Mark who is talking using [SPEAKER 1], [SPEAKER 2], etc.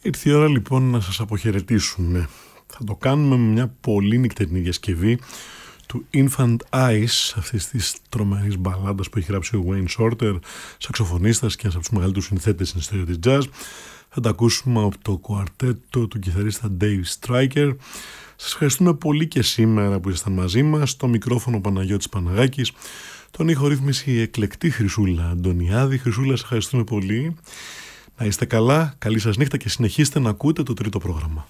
[SPEAKER 1] Ήρθε η ώρα λοιπόν να σας αποχαιρετήσουμε. Θα το κάνουμε με μια πολύ νυχτερινή διασκευή του Infant Ice, αυτής της τρομερής μπαλάντας που έχει γράψει ο Wayne Shorter, σαξοφωνίστας και ένας από τους μεγαλύτερους συνθέτες στην ιστορία της jazz. Θα τα ακούσουμε από το κουαρτέτο του κιθαρίστα Dave Stryker. Σας ευχαριστούμε πολύ και σήμερα που ήσασταν μαζί μας. Στο μικρόφωνο Παναγιώτης Παναγάκης, τον ηχορύθμιση η εκλεκτή Χρυσούλα Αντωνιάδη. Χρυσούλα, σας ευχαριστούμε πολύ. Να είστε καλά, καλή σας νύχτα και συνεχίστε να ακούτε το τρίτο πρόγραμμα.